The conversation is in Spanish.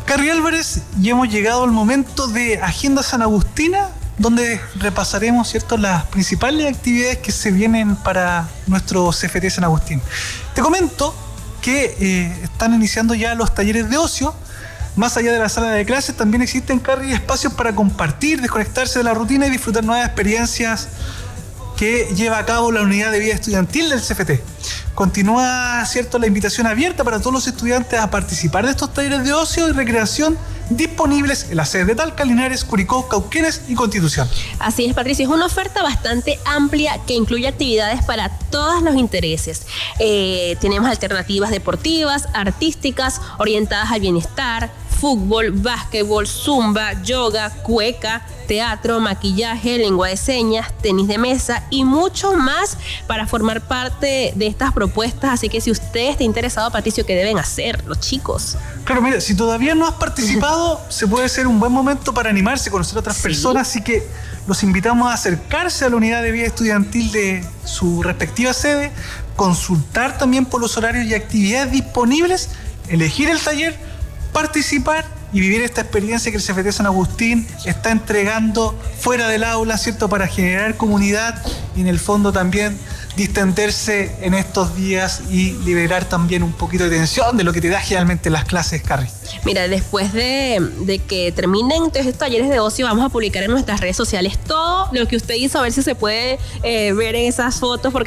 Carrie Álvarez, y hemos llegado al momento de Agenda San Agustina, donde repasaremos, ¿cierto?, las principales actividades que se vienen para nuestro CFT San Agustín. Te comento que están iniciando ya los talleres de ocio. Más allá de la sala de clases, también existen, Carrie, espacios para compartir, desconectarse de la rutina y disfrutar nuevas experiencias que lleva a cabo la unidad de vida estudiantil del CFT. Continúa, ¿cierto?, la invitación abierta para todos los estudiantes a participar de estos talleres de ocio y recreación disponibles en las sedes de Talca, Linares, Curicó, Cauquenes y Constitución. Así es, Patricio, es una oferta bastante amplia que incluye actividades para todos los intereses. Tenemos alternativas deportivas, artísticas, orientadas al bienestar, fútbol, básquetbol, zumba, yoga, cueca, teatro, maquillaje, lengua de señas, tenis de mesa y mucho más para formar parte de estas propuestas. Así que si usted está interesado, Patricio, ¿qué deben hacer los chicos? Claro, mira, si todavía no has participado, se puede ser un buen momento para animarse, conocer a otras personas, así que los invitamos a acercarse a la unidad de vida estudiantil de su respectiva sede, consultar también por los horarios y actividades disponibles, elegir el taller, participar y vivir esta experiencia que el CFT San Agustín está entregando fuera del aula, ¿cierto?, para generar comunidad y en el fondo también distenderse en estos días y liberar también un poquito de tensión de lo que te da generalmente las clases, Carrie. Mira, después de que terminen estos talleres de ocio, vamos a publicar en nuestras redes sociales todo lo que usted hizo, a ver si se puede ver en esas fotos, porque